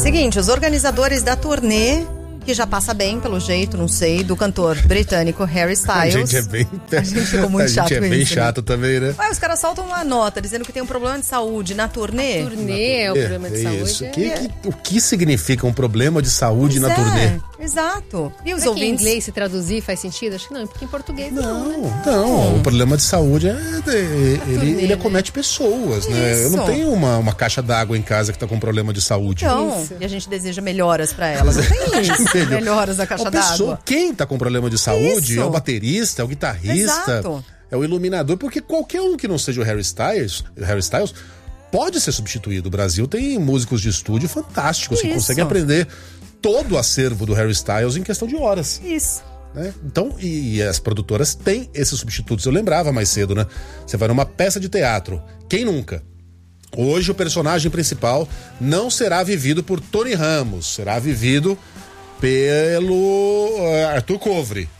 Seguinte, os organizadores da turnê, que já passa bem, pelo jeito, não sei, do cantor britânico Harry Styles. A gente ficou muito chato com isso. A gente é bem chato também, né? Mas os caras soltam uma nota dizendo que tem um problema de saúde na turnê. A turnê é o problema de saúde. Isso. O que significa um problema de saúde na turnê? Exato. E os ouvintes... ouvintes... em inglês se traduzir faz sentido? Acho que não, porque em português não. O problema de saúde ele acomete pessoas, né? Isso. Eu não tenho uma caixa d'água em casa que tá com problema de saúde. Então, e a gente deseja melhoras pra elas. Não tem isso. Melhoras da caixa d'água. Quem tá com problema de saúde é o baterista, é o guitarrista, Exato. é o iluminador, porque qualquer um que não seja o Harry Styles pode ser substituído. O Brasil tem músicos de estúdio fantásticos que conseguem aprender todo o acervo do Harry Styles em questão de horas. Isso. Né? Então, e as produtoras têm esses substitutos. Eu lembrava mais cedo, né? Você vai numa peça de teatro. Quem nunca? Hoje o personagem principal não será vivido por Tony Ramos, será vivido pelo Arthur Covre.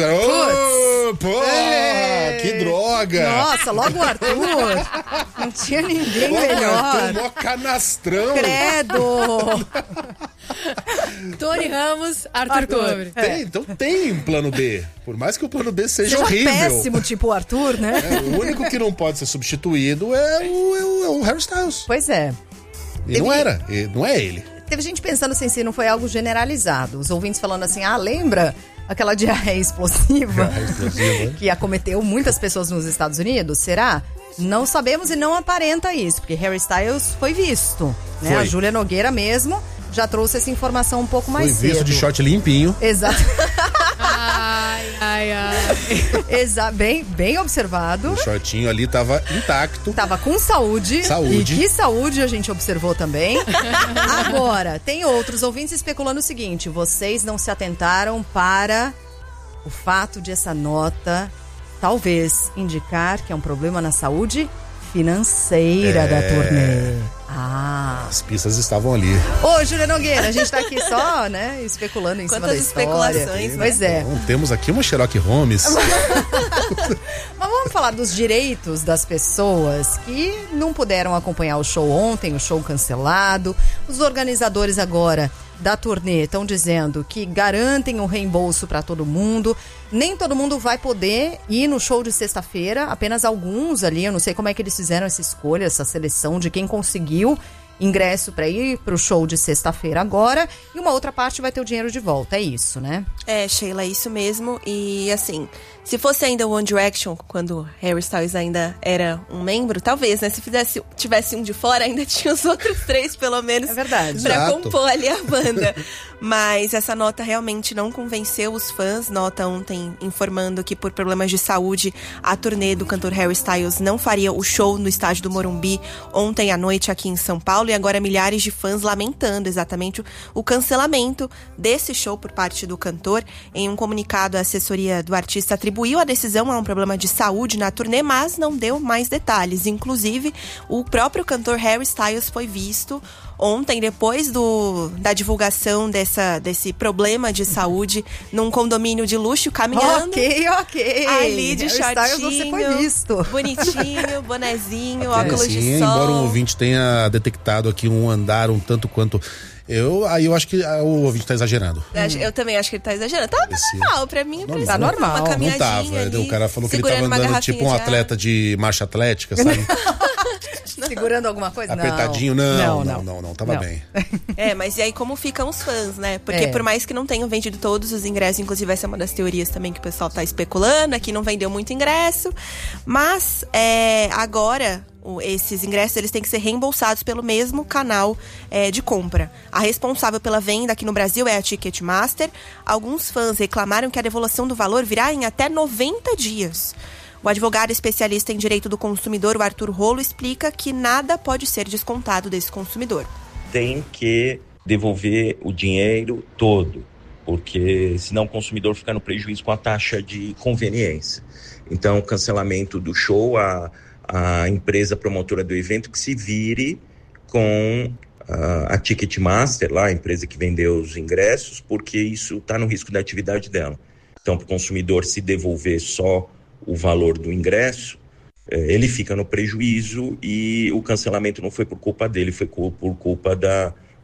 Que droga! Nossa, logo o Arthur. Não tinha ninguém melhor. Arthur, mó canastrão. Credo! Tony Ramos, Arthur Covre. Então tem um plano B. Por mais que o plano B seja horrível. péssimo, tipo o Arthur, né? O único que não pode ser substituído é o Harry Styles. Pois é. E não é ele. Teve gente pensando assim, se não foi algo generalizado. Os ouvintes falando assim, lembra aquela diarreia explosiva que acometeu muitas pessoas nos Estados Unidos? Será? Não sabemos e não aparenta isso, porque Harry Styles foi visto, né? Foi. A Júlia Nogueira mesmo já trouxe essa informação um pouco mais cedo. Foi visto de short limpinho. Exato. Ai. Bem observado. O shortinho ali tava intacto. Tava com saúde. Saúde. E que saúde a gente observou também. Agora, tem outros ouvintes especulando o seguinte: vocês não se atentaram para o fato de essa nota talvez indicar que é um problema na saúde financeira da turnê. As pistas estavam ali. Ô, Júlia Nogueira, a gente tá aqui só, né, especulando em cima da história. Especulações, Pois é. Então, temos aqui uma Sherlock Holmes. Mas vamos falar dos direitos das pessoas que não puderam acompanhar o show ontem, o show cancelado. Os organizadores agora da turnê estão dizendo que garantem o reembolso para todo mundo. Nem todo mundo vai poder ir no show de sexta-feira, apenas alguns ali. Eu não sei como é que eles fizeram essa escolha, essa seleção de quem conseguiu ingresso para ir pro show de sexta-feira agora, e uma outra parte vai ter o dinheiro de volta, é isso, né? Sheila, é isso mesmo. E assim, se fosse ainda o One Direction, quando Harry Styles ainda era um membro, talvez, né? Se tivesse um de fora, ainda tinha os outros 3, pelo menos. É verdade. Pra compor ali a banda. Mas essa nota realmente não convenceu os fãs. Nota ontem informando que por problemas de saúde, a turnê do cantor Harry Styles não faria o show no estádio do Morumbi ontem à noite aqui em São Paulo. E agora milhares de fãs lamentando exatamente o cancelamento desse show por parte do cantor. Em um comunicado, a assessoria do artista atribuiu a decisão a um problema de saúde na turnê, mas não deu mais detalhes. Inclusive, o próprio cantor Harry Styles foi visto ontem, depois da divulgação desse problema de saúde, num condomínio de luxo, caminhando. Ok. Ali de shortinho, você foi visto. Bonitinho, bonezinho, óculos de sol. Embora um ouvinte tenha detectado aqui um andar um tanto quanto... Eu acho que o ouvinte tá exagerando. Eu também acho que ele tá exagerando. Tá normal, pra mim. Tá normal. Uma caminhadinha não tava. ali, O cara falou que ele tava andando tipo um atleta de marcha atlética, sabe? Segurando alguma coisa? Apertadinho, não, tava bem. Mas e aí como ficam os fãs, né? Porque por mais que não tenham vendido todos os ingressos, inclusive essa é uma das teorias também que o pessoal tá especulando, aqui não vendeu muito ingresso, mas agora esses ingressos eles têm que ser reembolsados pelo mesmo canal de compra. A responsável pela venda aqui no Brasil é a Ticketmaster. Alguns fãs reclamaram que a devolução do valor virá em até 90 dias. O advogado especialista em direito do consumidor, o Arthur Rolo, explica que nada pode ser descontado desse consumidor. Tem que devolver o dinheiro todo, porque senão o consumidor fica no prejuízo com a taxa de conveniência. Então, o cancelamento do show, a empresa promotora do evento que se vire com a Ticketmaster, lá, a empresa que vendeu os ingressos, porque isso está no risco da atividade dela. Então, para o consumidor se devolver só o valor do ingresso, ele fica no prejuízo e o cancelamento não foi por culpa dele, foi por culpa da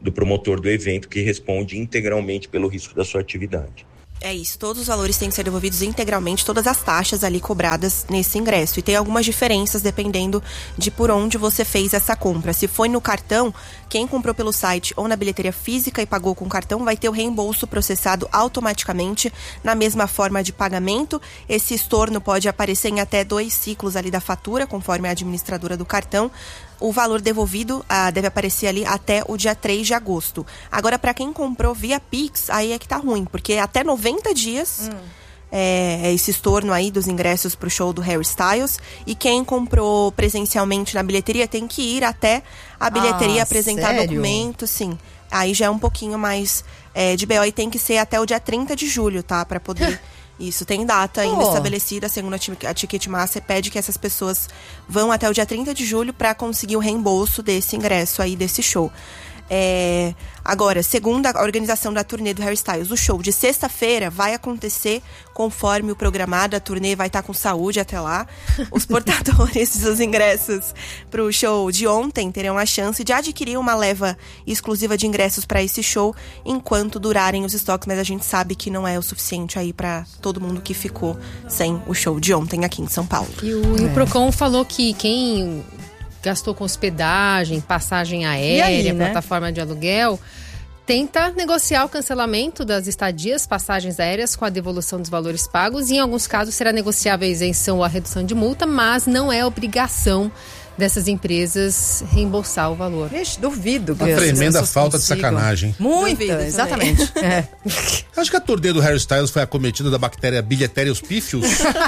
do promotor do evento, que responde integralmente pelo risco da sua atividade. É isso, todos os valores têm que ser devolvidos integralmente, todas as taxas ali cobradas nesse ingresso. E tem algumas diferenças dependendo de por onde você fez essa compra. Se foi no cartão, quem comprou pelo site ou na bilheteria física e pagou com cartão vai ter o reembolso processado automaticamente na mesma forma de pagamento. Esse estorno pode aparecer em até 2 ciclos ali da fatura, conforme a administradora do cartão. O valor devolvido deve aparecer ali até o dia 3 de agosto. Agora, para quem comprou via Pix, aí é que tá ruim, porque até 90 dias é esse estorno aí dos ingressos pro show do Harry Styles. E quem comprou presencialmente na bilheteria tem que ir até a bilheteria apresentar documento, sim. Aí já é um pouquinho mais de BO e tem que ser até o dia 30 de julho, tá? Para poder... Isso, tem data ainda estabelecida, segundo a Ticketmaster, pede que essas pessoas vão até o dia 30 de julho para conseguir o reembolso desse ingresso aí, desse show. Agora, segundo a organização da turnê do Harry Styles, o show de sexta-feira vai acontecer conforme o programado, a turnê vai estar com saúde até lá. Os portadores dos ingressos para o show de ontem terão a chance de adquirir uma leva exclusiva de ingressos para esse show enquanto durarem os estoques, mas a gente sabe que não é o suficiente aí para todo mundo que ficou sem o show de ontem aqui em São Paulo. E o Procon falou que quem gastou com hospedagem, passagem aérea, plataforma de aluguel, tenta negociar o cancelamento das estadias, passagens aéreas com a devolução dos valores pagos. E em alguns casos será negociável a isenção ou a redução de multa, mas não é obrigação dessas empresas reembolsar o valor. Vixe, duvido. Uma tremenda falta de sacanagem. Muita, exatamente. Acho que a turnê do Harry Styles foi acometida da bactéria Bilheterius pífios.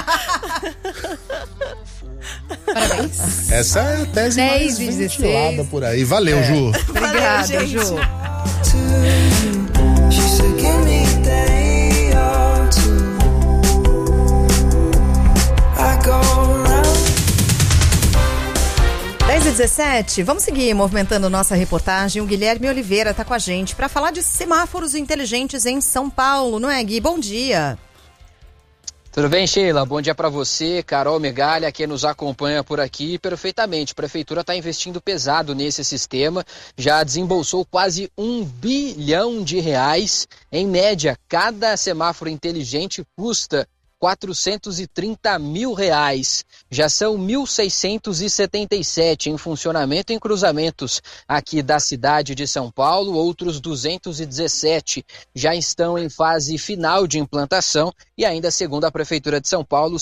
Parabéns. Essa é a tese 10 mais e 16. ventilada por aí. Valeu, Ju. Obrigada, Valeu, Ju. She said, give me a day or two. I go around. 10h17, vamos seguir movimentando nossa reportagem. O Guilherme Oliveira está com a gente para falar de semáforos inteligentes em São Paulo, não é, Gui? Bom dia. Tudo bem, Sheila? Bom dia para você, Carol Megalha, que nos acompanha por aqui perfeitamente. A Prefeitura está investindo pesado nesse sistema, já desembolsou quase R$1 bilhão. Em média, cada semáforo inteligente custa R$430 mil. Já são 1.677 em funcionamento em cruzamentos aqui da cidade de São Paulo. Outros 217 já estão em fase final de implantação e ainda, segundo a Prefeitura de São Paulo,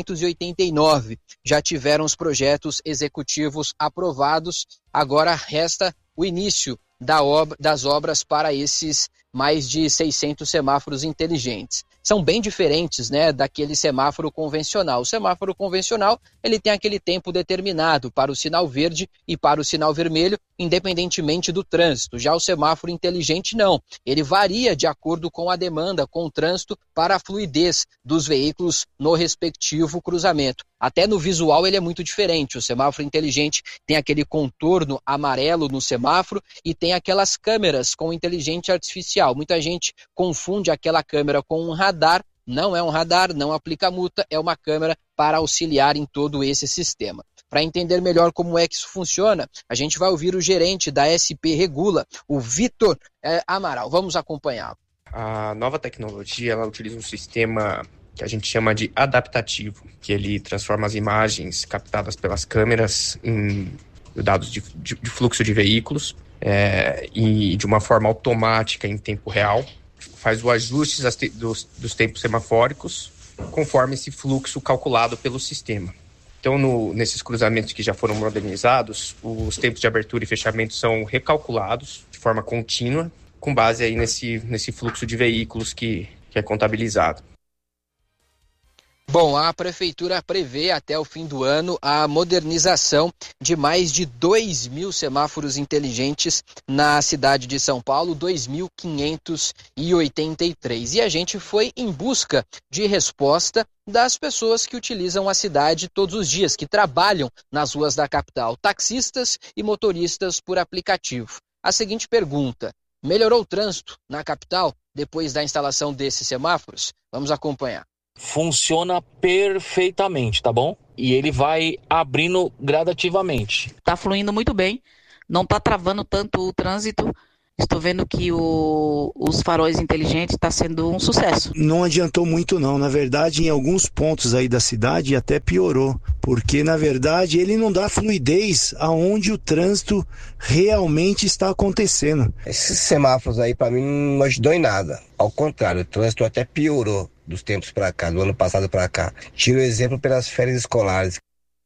689 já tiveram os projetos executivos aprovados. Agora resta o início das obras para esses mais de 600 semáforos inteligentes. São bem diferentes, né, daquele semáforo convencional. O semáforo convencional, ele tem aquele tempo determinado para o sinal verde e para o sinal vermelho, independentemente do trânsito. Já o semáforo inteligente, não. Ele varia de acordo com a demanda, com o trânsito, para a fluidez dos veículos no respectivo cruzamento. Até no visual ele é muito diferente. O semáforo inteligente tem aquele contorno amarelo no semáforo e tem aquelas câmeras com inteligência artificial. Muita gente confunde aquela câmera com um radar. Não é um radar, não aplica multa, é uma câmera para auxiliar em todo esse sistema. Para entender melhor como é que isso funciona, a gente vai ouvir o gerente da SP Regula, o Vitor Amaral. Vamos acompanhá-lo. A nova tecnologia, ela utiliza um sistema que a gente chama de adaptativo, que ele transforma as imagens captadas pelas câmeras em dados de fluxo de veículos e de uma forma automática em tempo real, faz o ajuste dos tempos semafóricos conforme esse fluxo calculado pelo sistema. Então, nesses cruzamentos que já foram modernizados, os tempos de abertura e fechamento são recalculados de forma contínua, com base aí nesse fluxo de veículos que é contabilizado. Bom, a Prefeitura prevê até o fim do ano a modernização de mais de 2.000 semáforos inteligentes na cidade de São Paulo, 2.583. E a gente foi em busca de resposta das pessoas que utilizam a cidade todos os dias, que trabalham nas ruas da capital, taxistas e motoristas por aplicativo. A seguinte pergunta: melhorou o trânsito na capital depois da instalação desses semáforos? Vamos acompanhar. Funciona perfeitamente, tá bom? E ele vai abrindo gradativamente. Tá fluindo muito bem, não tá travando tanto o trânsito estou vendo que os faróis inteligentes está sendo um sucesso. Não adiantou muito não, na verdade em alguns pontos aí da cidade até piorou, porque na verdade ele não dá fluidez aonde o trânsito realmente está acontecendo. Esses semáforos aí para mim não ajudou em nada, ao contrário, o trânsito até piorou dos tempos para cá, do ano passado para cá. Tiro o exemplo pelas férias escolares.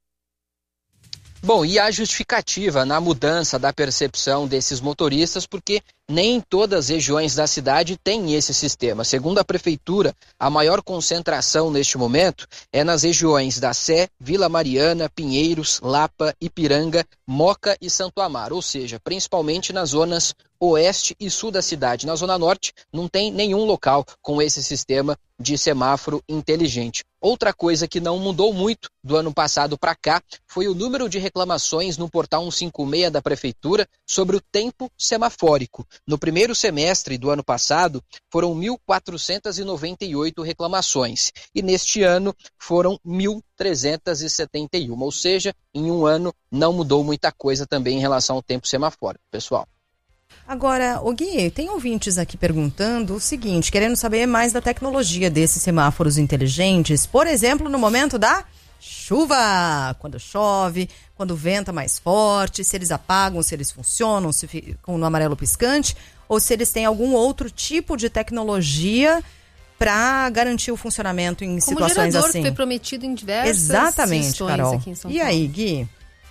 Bom, e a justificativa na mudança da percepção desses motoristas, porque nem em todas as regiões da cidade tem esse sistema. Segundo a Prefeitura, a maior concentração neste momento é nas regiões da Sé, Vila Mariana, Pinheiros, Lapa, Ipiranga, Moca e Santo Amaro, ou seja, principalmente nas zonas oeste e sul da cidade. Na Zona Norte não tem nenhum local com esse sistema de semáforo inteligente. Outra coisa que não mudou muito do ano passado para cá foi o número de reclamações no portal 156 da Prefeitura sobre o tempo semafórico. No primeiro semestre do ano passado, foram 1.498 reclamações e neste ano foram 1.371, ou seja, em um ano não mudou muita coisa também em relação ao tempo semafórico, pessoal. Agora, Gui, tem ouvintes aqui perguntando o seguinte, querendo saber mais da tecnologia desses semáforos inteligentes, por exemplo, no momento da chuva, quando chove, quando venta mais forte, se eles apagam, se eles funcionam, se ficam no amarelo piscante, ou se eles têm algum outro tipo de tecnologia para garantir o funcionamento em situações assim. Como gerador que foi prometido em diversas Exatamente, Carol. Aqui em São Paulo. E aí, Gui?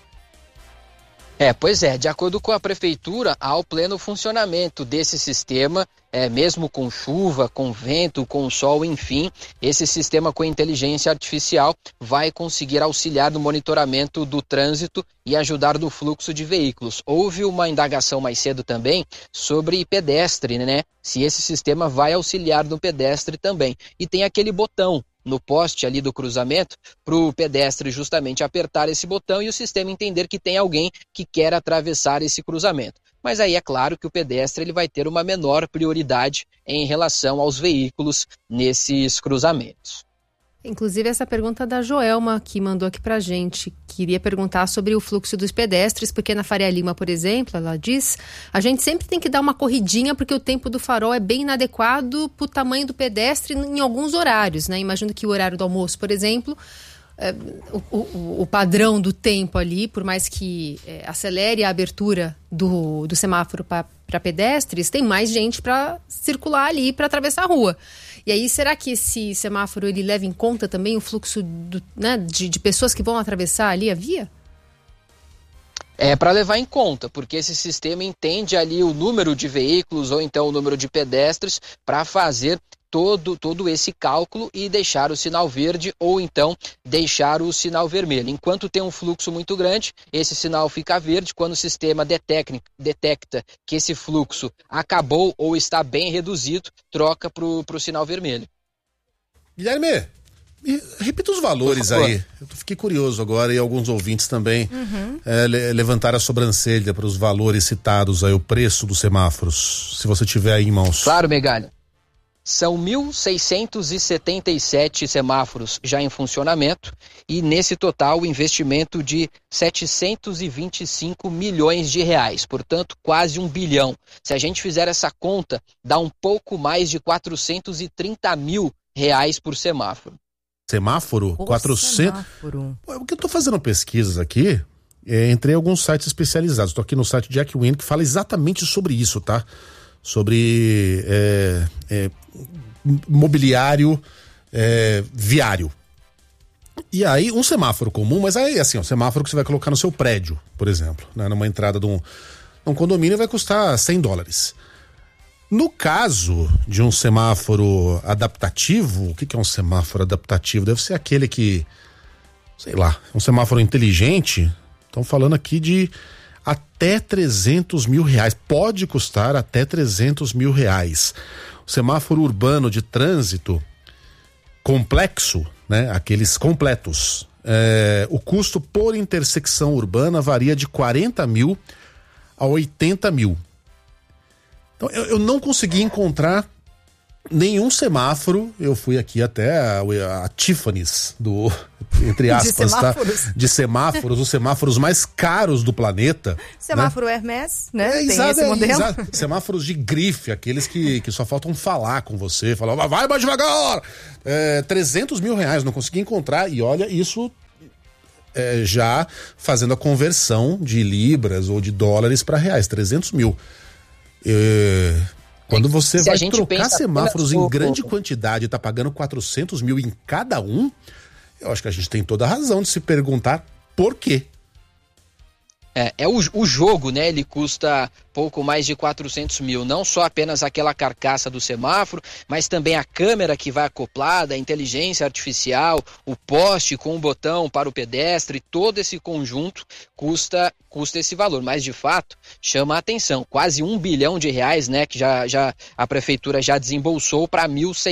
Pois é, de acordo com a Prefeitura, há o pleno funcionamento desse sistema, mesmo com chuva, com vento, com sol, enfim, esse sistema com inteligência artificial vai conseguir auxiliar no monitoramento do trânsito e ajudar no fluxo de veículos. Houve uma indagação mais cedo também sobre pedestre, né? Se esse sistema vai auxiliar no pedestre também. E tem aquele botão no poste ali do cruzamento para o pedestre justamente apertar esse botão e o sistema entender que tem alguém que quer atravessar esse cruzamento. Mas aí é claro que o pedestre ele vai ter uma menor prioridade em relação aos veículos nesses cruzamentos. Inclusive essa pergunta da Joelma que mandou aqui pra gente, queria perguntar sobre o fluxo dos pedestres, porque na Faria Lima, por exemplo, ela diz, a gente sempre tem que dar uma corridinha porque o tempo do farol é bem inadequado pro tamanho do pedestre em alguns horários, né? Imagino que o horário do almoço, por exemplo, o padrão do tempo ali, por mais que acelere a abertura do semáforo para pedestres, tem mais gente para circular ali, para atravessar a rua. E aí, será que esse semáforo ele leva em conta também o fluxo de pessoas que vão atravessar ali a via? É para levar em conta, porque esse sistema entende ali o número de veículos ou então o número de pedestres para fazer todo esse cálculo e deixar o sinal verde ou então deixar o sinal vermelho. Enquanto tem um fluxo muito grande, esse sinal fica verde. Quando o sistema detecta que esse fluxo acabou ou está bem reduzido, troca para o sinal vermelho. Guilherme, repita os valores aí. Eu fiquei curioso agora e alguns ouvintes também levantaram a sobrancelha para os valores citados aí, o preço dos semáforos, se você tiver aí em mãos. Claro, Megalha. São 1.677 semáforos já em funcionamento e nesse total o investimento de 725 milhões de reais, portanto quase 1 bilhão. Se a gente fizer essa conta, dá um pouco mais de 430 mil reais por semáforo. Semáforo? 400? Semáforo. O que eu tô fazendo pesquisas aqui, entrei em alguns sites especializados. Tô aqui no site Jack Win, que fala exatamente sobre isso, tá? Sobre mobiliário viário. E aí, um semáforo comum, mas aí assim, um semáforo que você vai colocar no seu prédio, por exemplo, né, numa entrada de um condomínio vai custar $100. No caso de um semáforo adaptativo, o que é um semáforo adaptativo? Deve ser aquele que, sei lá, um semáforo inteligente. Estão falando aqui de até 300 mil reais. Pode custar até 300 mil reais. O semáforo urbano de trânsito complexo, né? Aqueles completos. O custo por intersecção urbana varia de 40 mil a 80 mil. Então, eu não consegui encontrar nenhum semáforo, eu fui aqui até a Tiffany's entre aspas, de semáforos, os semáforos mais caros do planeta. Semáforo, né? Hermès, né? Tem esse modelo. Exato. Semáforos de grife, aqueles que só faltam falar com você, falar, vai mais devagar! 300 mil reais, não consegui encontrar, e olha, isso já fazendo a conversão de libras ou de dólares para reais, 300 mil. Quando você vai trocar semáforos em grande quantidade e tá pagando 400 mil em cada um, eu acho que a gente tem toda a razão de se perguntar por quê. O jogo, né? Ele custa pouco mais de 400 mil. Não só apenas aquela carcaça do semáforo, mas também a câmera que vai acoplada, a inteligência artificial, o poste com o botão para o pedestre, todo esse conjunto custa esse valor. Mas, de fato, chama a atenção. Quase R$1 bilhão, né? Que já a prefeitura já desembolsou para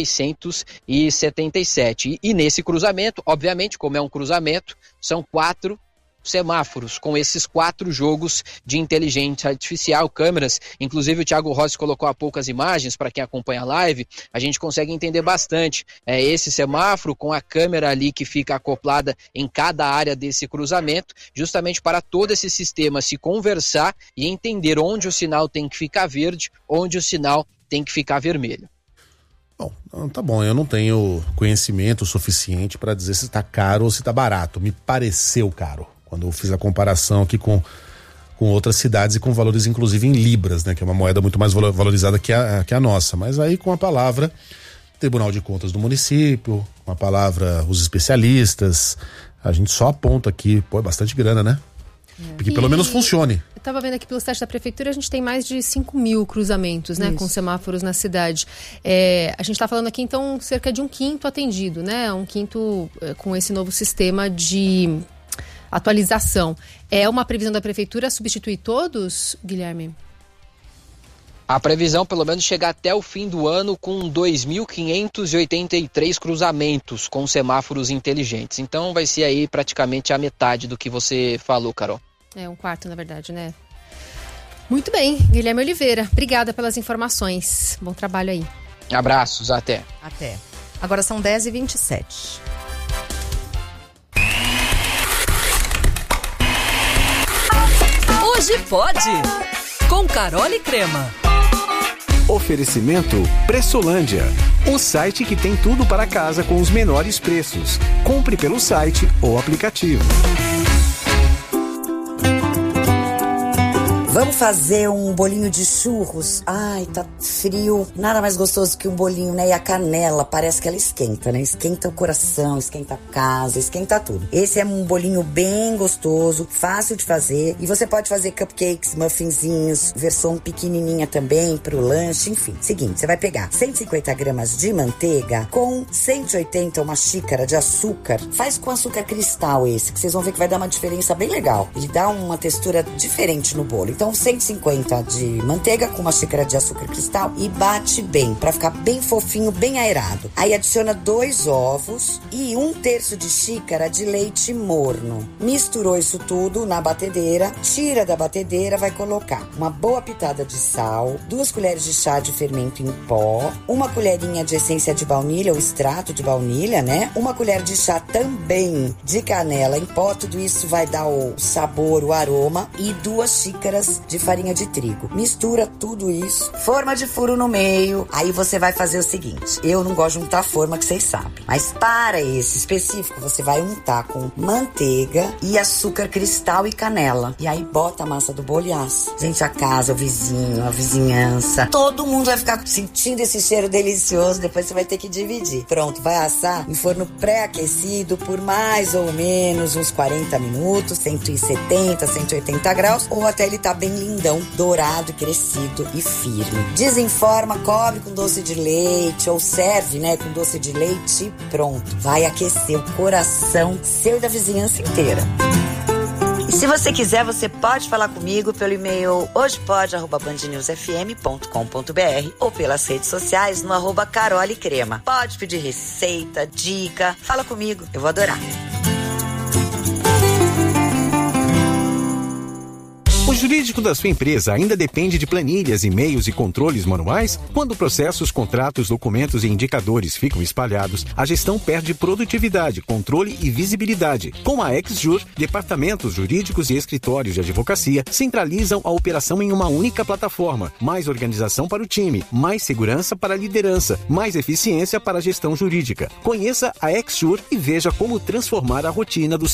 1.677. E nesse cruzamento, obviamente, como é um cruzamento, são 4 semáforos, com esses 4 jogos de inteligência artificial, câmeras. Inclusive o Thiago Rossi colocou há pouco as imagens, para quem acompanha a live, a gente consegue entender bastante esse semáforo com a câmera ali que fica acoplada em cada área desse cruzamento, justamente para todo esse sistema se conversar e entender onde o sinal tem que ficar verde, onde o sinal tem que ficar vermelho. Bom, tá bom, eu não tenho conhecimento suficiente para dizer se tá caro ou se tá barato. Me pareceu caro quando eu fiz a comparação aqui com outras cidades e com valores inclusive em libras, né, que é uma moeda muito mais valorizada que a nossa. Mas aí com a palavra Tribunal de Contas do município, com a palavra os especialistas, a gente só aponta aqui, é bastante grana, né? Porque pelo menos funcione. Eu estava vendo aqui pelo site da prefeitura, a gente tem mais de 5 mil cruzamentos, né, com semáforos na cidade. A gente está falando aqui, então, cerca de 1/5 atendido, né? 1/5 com esse novo sistema de atualização. É uma previsão da prefeitura substituir todos, Guilherme? A previsão, pelo menos, chegar até o fim do ano com 2.583 cruzamentos com semáforos inteligentes. Então vai ser aí praticamente a metade do que você falou, Carol. 1/4, na verdade, né? Muito bem, Guilherme Oliveira. Obrigada pelas informações. Bom trabalho aí. Abraços, até. Até. Agora são 10h27. Hoje pode, com Carol e Crema. Oferecimento Pressolândia, o site que tem tudo para casa com os menores preços. Compre pelo site ou aplicativo. Vamos fazer um bolinho de churros? Ai, tá frio. Nada mais gostoso que um bolinho, né? E a canela, parece que ela esquenta, né? Esquenta o coração, esquenta a casa, esquenta tudo. Esse é um bolinho bem gostoso, fácil de fazer. E você pode fazer cupcakes, muffinzinhos, versão pequenininha também pro lanche, enfim. Seguinte, você vai pegar 150 gramas de manteiga com 180, uma xícara de açúcar. Faz com açúcar cristal esse, que vocês vão ver que vai dar uma diferença bem legal. Ele dá uma textura diferente no bolo. Então, 150 de manteiga com uma xícara de açúcar cristal e bate bem, pra ficar bem fofinho, bem aerado. Aí adiciona 2 ovos e 1/3 de xícara de leite morno. Misturou isso tudo na batedeira, tira da batedeira, vai colocar uma boa pitada de sal, 2 colheres de chá de fermento em pó, 1 colherinha de essência de baunilha ou extrato de baunilha, né? 1 colher de chá também de canela em pó. Tudo isso vai dar o sabor, o aroma, e 2 xícaras de farinha de trigo. Mistura tudo isso, forma de furo no meio. Aí você vai fazer o seguinte: eu não gosto de untar forma, que vocês sabem, mas para esse específico você vai untar com manteiga e açúcar cristal e canela. E aí bota a massa do bolo e assa. Gente, a casa, o vizinho, a vizinhança, todo mundo vai ficar sentindo esse cheiro delicioso. Depois você vai ter que dividir. Pronto, vai assar em forno pré-aquecido por mais ou menos uns 40 minutos, 170, 180 graus, ou até ele tá bem lindão, dourado, crescido e firme. Desenforma, cobre com doce de leite ou serve, né, com doce de leite e pronto. Vai aquecer o coração seu e da vizinhança inteira. E se você quiser, você pode falar comigo pelo e-mail hojepode@bandnewsfm.com.br ou pelas redes sociais no @carolecrema. Pode pedir receita, dica, fala comigo, eu vou adorar. O jurídico da sua empresa ainda depende de planilhas, e-mails e controles manuais? Quando processos, contratos, documentos e indicadores ficam espalhados, a gestão perde produtividade, controle e visibilidade. Com a XJur, departamentos jurídicos e escritórios de advocacia centralizam a operação em uma única plataforma. Mais organização para o time, mais segurança para a liderança, mais eficiência para a gestão jurídica. Conheça a XJur e veja como transformar a rotina do